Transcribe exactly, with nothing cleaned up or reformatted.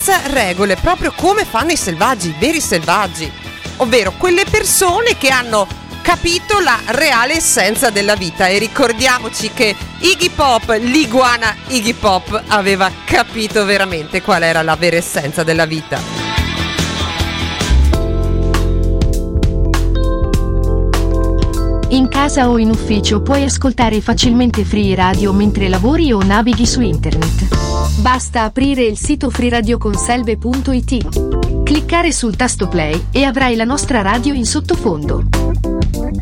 senza regole, proprio come fanno i selvaggi, i veri selvaggi, ovvero quelle persone che hanno capito la reale essenza della vita. E ricordiamoci che Iggy Pop, l'iguana Iggy Pop, aveva capito veramente qual era la vera essenza della vita. In casa o in ufficio puoi ascoltare facilmente Free Radio mentre lavori o navighi su internet. Basta aprire il sito free radio conselve punto it, cliccare sul tasto play e avrai la nostra radio in sottofondo.